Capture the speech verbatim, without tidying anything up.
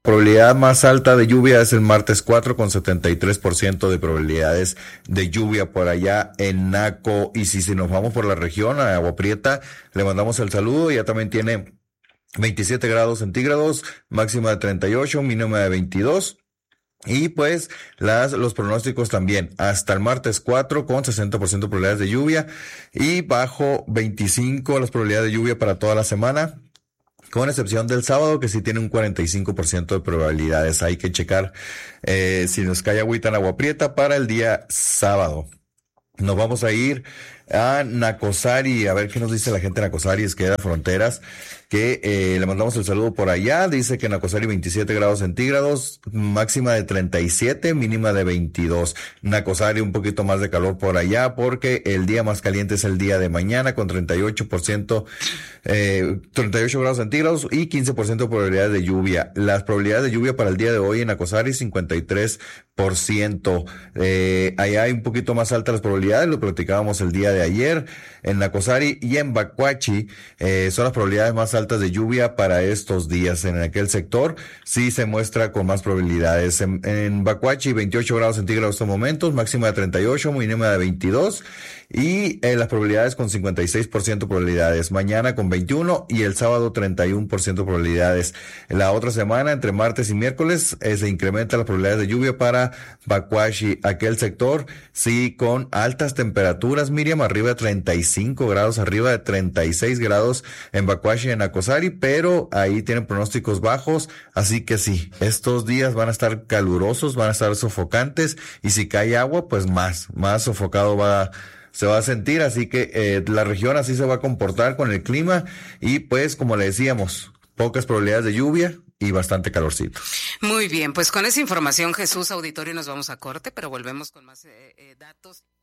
Probabilidad más alta de lluvia es el martes cuatro con setenta y tres por ciento de probabilidades de lluvia por allá en Naco. Y si, si nos vamos por la región, a Agua Prieta, le mandamos el saludo. Ya también tiene veintisiete grados centígrados, máxima de treinta y ocho, mínima de veintidós. Y pues las los pronósticos también hasta el martes cuatro con sesenta por ciento de probabilidades de lluvia y bajo veinticinco las probabilidades de lluvia para toda la semana, con excepción del sábado, que sí tiene un cuarenta y cinco por ciento de probabilidades. Hay que checar eh, si nos cae agüita en Agua Prieta para el día sábado. Nos vamos a ir a Nacosari, a ver qué nos dice la gente de Nacosari, es que era Fronteras, que eh, le mandamos el saludo por allá. Dice que en Nacosari veintisiete grados centígrados, máxima de treinta y siete, mínima de veintidós. Nacosari un poquito más de calor por allá, porque el día más caliente es el día de mañana, con treinta y ocho por ciento, eh, treinta y ocho grados centígrados y quince por ciento de probabilidad de lluvia. Las probabilidades de lluvia para el día de hoy en Nacosari, cincuenta y tres por ciento. Eh, allá hay un poquito más altas las probabilidades, lo platicábamos el día de ayer. En Nacosari y en Bacuachi eh, son las probabilidades más altas de lluvia para estos días. En aquel sector sí se muestra con más probabilidades. En, en Bacuachi veintiocho grados centígrados en estos momentos, máxima de treinta y ocho, mínima de veintidós. Y eh, las probabilidades con cincuenta y seis por ciento probabilidades. Mañana con veintiuno y el sábado treinta y uno por ciento probabilidades. La otra semana, entre martes y miércoles, eh, se incrementa las probabilidades de lluvia para Bacuachi. Aquel sector sí con altas temperaturas, Miriam, arriba de treinta y cinco grados, arriba de treinta y seis grados en Bacuachi y en Nacosari, pero ahí tienen pronósticos bajos, así que sí, estos días van a estar calurosos, van a estar sofocantes, y si cae agua, pues más, más sofocado va se va a sentir, así que eh, la región así se va a comportar con el clima, y pues como le decíamos, pocas probabilidades de lluvia y bastante calorcito. Muy bien, pues con esa información, Jesús, auditorio, nos vamos a corte, pero volvemos con más eh, eh, datos.